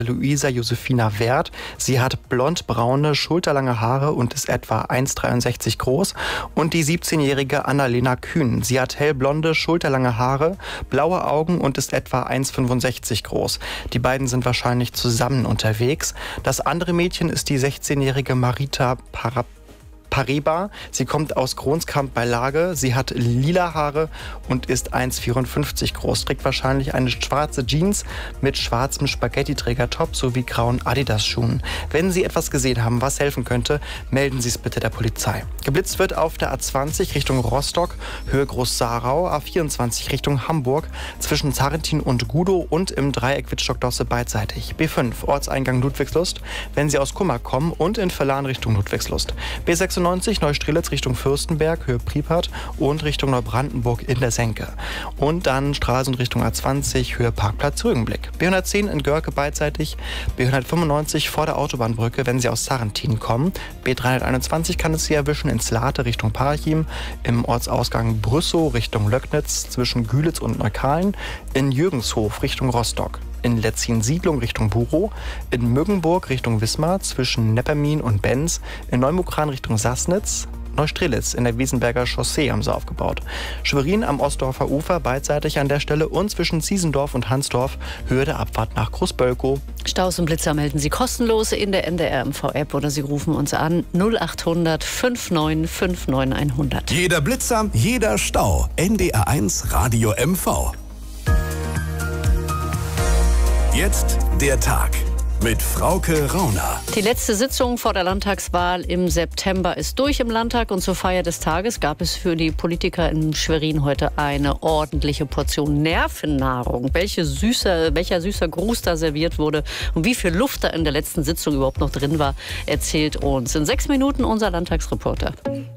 Luisa Josefina Wert. Sie hat blond-braune, schulterlange Haare und ist etwa 1,63 groß. Und die 17-jährige Annalena Kühn. Sie hat hellblonde, schulterlange Haare, blaue Augen und ist etwa 1,65 groß. Die beiden sind wahrscheinlich zusammen unterwegs. Das andere Mädchen ist die 16-jährige Marita Pareba. Sie kommt aus Kronskamp bei Lage. Sie hat lila Haare und ist 1,54 groß. Trägt wahrscheinlich eine schwarze Jeans mit schwarzem Spaghetti-Träger-Top sowie grauen Adidas-Schuhen. Wenn Sie etwas gesehen haben, was helfen könnte, melden Sie es bitte der Polizei. Geblitzt wird auf der A20 Richtung Rostock, Höhe Groß-Sarau, A24 Richtung Hamburg, zwischen Zarentin und Gudow und im Dreieck Wittstock-Dosse beidseitig. B5 Ortseingang Ludwigslust, wenn Sie aus Kummer kommen, und in Verlan Richtung Ludwigslust. B96 Neustrelitz Richtung Fürstenberg, Höhe Priepert und Richtung Neubrandenburg in der Senke. Und dann Stralsund Richtung A20, Höhe Parkplatz Rügenblick. B110 in Görke beidseitig, B195 vor der Autobahnbrücke, wenn Sie aus Zarentin kommen. B321 kann es Sie erwischen in Zlate Richtung Parchim, im Ortsausgang Brüssow Richtung Löcknitz, zwischen Gülitz und Neukalen, in Jürgenshof Richtung Rostock. In Letzin-Siedlung Richtung Burow, in Müggenburg Richtung Wismar, zwischen Neppermin und Benz, in Neumukran Richtung Sassnitz, Neustrelitz in der Wiesenberger Chaussee haben sie aufgebaut. Schwerin am Ostdorfer Ufer beidseitig an der Stelle und zwischen Ziesendorf und Hansdorf, Höhe der Abfahrt nach Großbölkow. Staus und Blitzer melden Sie kostenlos in der NDR MV-App oder Sie rufen uns an 0800 59 59 100. Jeder Blitzer, jeder Stau. NDR1 Radio MV. Jetzt der Tag mit Frauke Rauner. Die letzte Sitzung vor der Landtagswahl im September ist durch im Landtag und zur Feier des Tages gab es für die Politiker in Schwerin heute eine ordentliche Portion Nervennahrung. Welcher süßer Gruß da serviert wurde und wie viel Luft da in der letzten Sitzung überhaupt noch drin war, erzählt uns in 6 Minuten unser Landtagsreporter.